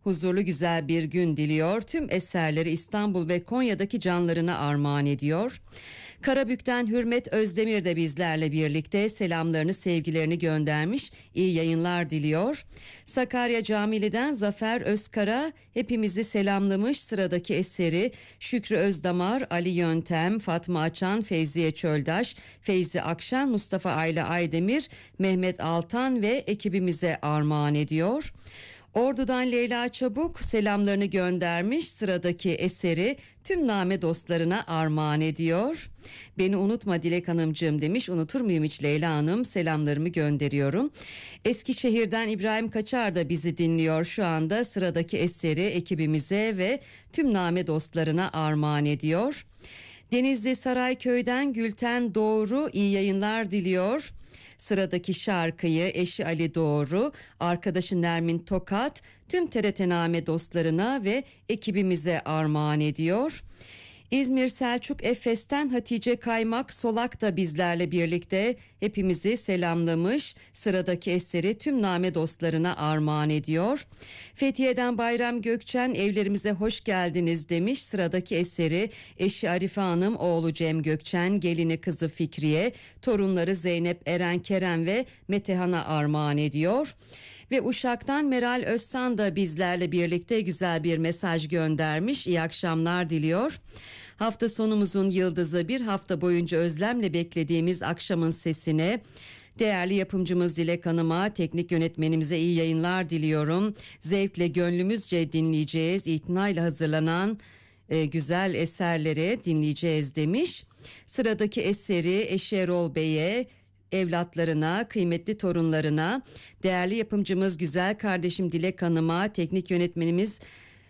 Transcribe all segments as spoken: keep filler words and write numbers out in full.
huzurlu güzel bir gün diliyor. Tüm eserleri İstanbul ve Konya'daki canlarına armağan ediyor. Karabük'ten Hürmet Özdemir de bizlerle birlikte selamlarını, sevgilerini göndermiş. İyi yayınlar diliyor. Sakarya Camili'den Zafer Özkara hepimizi selamlamış. Sıradaki eseri Şükrü Özdamar, Ali Yöntem, Fatma Açan, Feyziye Çöldaş, Feyzi Akşan, Mustafa Ayla Aydemir, Mehmet Altan ve ekibimize armağan ediyor. Ordu'dan Leyla Çabuk selamlarını göndermiş. Sıradaki eseri tüm name dostlarına armağan ediyor. Beni unutma Dilek Hanımcığım demiş. Unutur muyum hiç Leyla Hanım? Selamlarımı gönderiyorum. Eskişehir'den İbrahim Kaçar da bizi dinliyor şu anda. Sıradaki eseri ekibimize ve tüm name dostlarına armağan ediyor. Denizli Sarayköy'den Gülten Doğru iyi yayınlar diliyor. Sıradaki şarkıyı eşi Ali Doğru, arkadaşı Nermin Tokat, tüm T R T Name dostlarına ve ekibimize armağan ediyor. İzmir Selçuk Efes'ten Hatice Kaymak Solak da bizlerle birlikte hepimizi selamlamış. Sıradaki eseri tüm name dostlarına armağan ediyor. Fethiye'den Bayram Gökçen evlerimize hoş geldiniz demiş. Sıradaki eseri eşi Arife Hanım, oğlu Cem Gökçen, gelini kızı Fikriye, torunları Zeynep, Eren, Kerem ve Metehan'a armağan ediyor. Ve Uşak'tan Meral Özsan da bizlerle birlikte güzel bir mesaj göndermiş. İyi akşamlar diliyor. Hafta sonumuzun yıldızı, bir hafta boyunca özlemle beklediğimiz akşamın sesine, değerli yapımcımız Dilek Hanım'a, teknik yönetmenimize iyi yayınlar diliyorum. Zevkle gönlümüzce dinleyeceğiz. İtinayla hazırlanan e, güzel eserleri dinleyeceğiz demiş. Sıradaki eseri eşi Erol Bey'e, evlatlarına, kıymetli torunlarına, değerli yapımcımız güzel kardeşim Dilek Hanım'a, teknik yönetmenimiz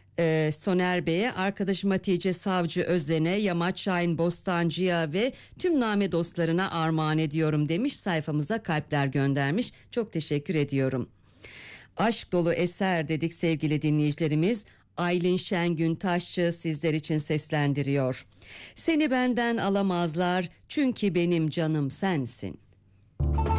e, Soner Bey'e, arkadaşım Hatice Savcı Özen'e, Yamaç Şahin Bostancı'ya ve tüm name dostlarına armağan ediyorum demiş. Sayfamıza kalpler göndermiş. Çok teşekkür ediyorum. Aşk dolu eser dedik sevgili dinleyicilerimiz. Aylin Şengün Taşçı sizler için seslendiriyor. Seni benden alamazlar çünkü benim canım sensin.